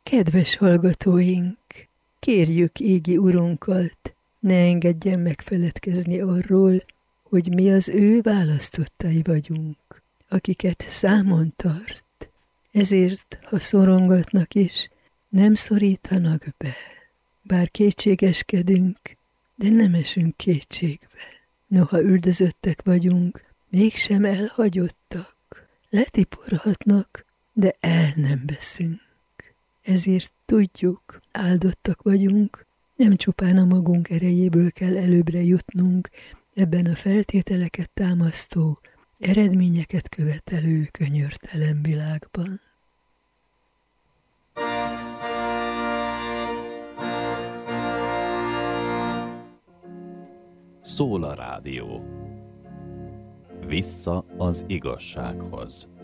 Kedves hallgatóink, kérjük égi Urunkat, ne engedjen megfeledkezni arról, hogy mi az ő választottai vagyunk, akiket számon tart. Ezért, ha szorongatnak is, nem szorítanak be. Bár kétségeskedünk, de nem esünk kétségbe. Noha üldözöttek vagyunk, mégsem elhagyottak. Letiporhatnak, de el nem veszünk. Ezért tudjuk, áldottak vagyunk, nem csupán a magunk erejéből kell előbbre jutnunk ebben a feltételeket támasztó, eredményeket követelő könyörtelen világban. Szól a rádió. Vissza az igazsághoz.